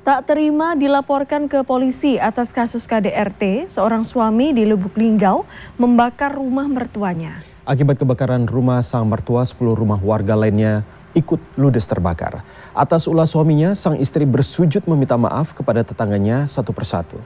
Tak terima dilaporkan ke polisi atas kasus KDRT, seorang suami di Lubuk Linggau membakar rumah mertuanya. Akibat kebakaran rumah sang mertua, 10 rumah warga lainnya ikut ludes terbakar. Atas ulah suaminya, sang istri bersujud meminta maaf kepada tetangganya satu persatu.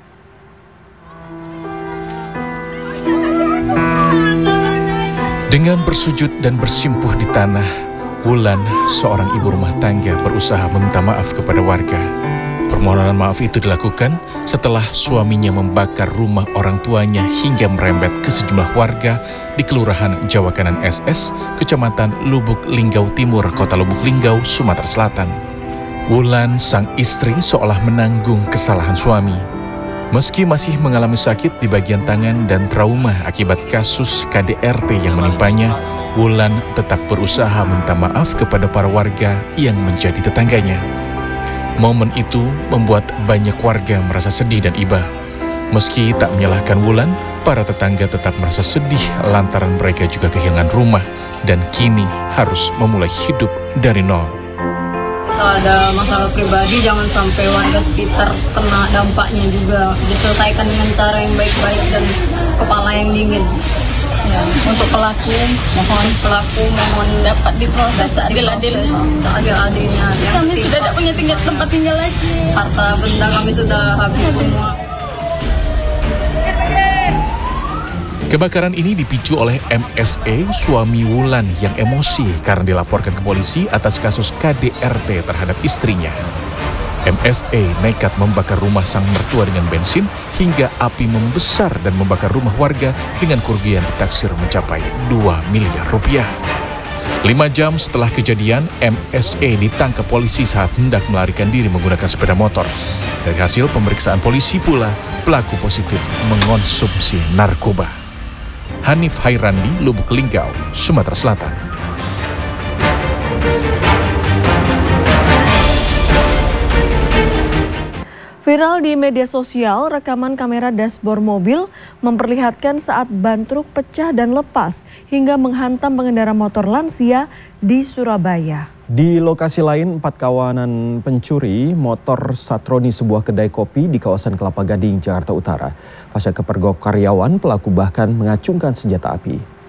Dengan bersujud dan bersimpuh di tanah, Wulan, seorang ibu rumah tangga, berusaha meminta maaf kepada warga. Permohonan maaf itu dilakukan setelah suaminya membakar rumah orang tuanya hingga merembet ke sejumlah warga di Kelurahan Jawa Kanan SS, Kecamatan Lubuk Linggau Timur, Kota Lubuk Linggau, Sumatera Selatan. Wulan, sang istri, seolah menanggung kesalahan suami. Meski masih mengalami sakit di bagian tangan dan trauma akibat kasus KDRT yang menimpanya, Wulan tetap berusaha minta maaf kepada para warga yang menjadi tetangganya. Momen itu membuat banyak warga merasa sedih dan iba. Meski tak menyalahkan Wulan, para tetangga tetap merasa sedih lantaran mereka juga kehilangan rumah dan kini harus memulai hidup dari nol. Ada masalah pribadi, jangan sampai warga sekitar kena dampaknya juga. Diselesaikan dengan cara yang baik-baik dan kepala yang dingin. Ya, untuk pelaku mohon dapat diproses seadil-adilnya. Kami sudah tidak punya tempat tinggal lagi. Harta benda kami sudah habis semua. Kebakaran ini dipicu oleh MSE, suami Wulan yang emosi karena dilaporkan ke polisi atas kasus KDRT terhadap istrinya. MSE nekat membakar rumah sang mertua dengan bensin hingga api membesar dan membakar rumah warga dengan kerugian ditaksir mencapai 2 miliar rupiah. 5 jam setelah kejadian, MSE ditangkap polisi saat hendak melarikan diri menggunakan sepeda motor. Dari hasil pemeriksaan polisi pula, pelaku positif mengonsumsi narkoba. Hanif Hairandi, Lubuk Linggau, Sumatera Selatan. Viral di media sosial, rekaman kamera dashboard mobil memperlihatkan saat ban truk pecah dan lepas hingga menghantam pengendara motor lansia di Surabaya. Di lokasi lain, 4 kawanan pencuri motor satroni sebuah kedai kopi di kawasan Kelapa Gading, Jakarta Utara. Pasca kepergok karyawan, pelaku bahkan mengacungkan senjata api.